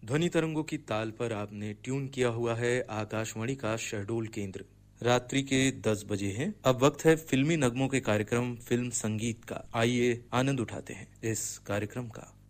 ध्वनि तरंगों की ताल पर आपने ट्यून किया हुआ है आकाशवाणी का शहडोल केंद्र। रात्रि के 10 बजे हैं। अब वक्त है फिल्मी नगमों के कार्यक्रम फिल्म संगीत का। आइए आनंद उठाते हैं इस कार्यक्रम का।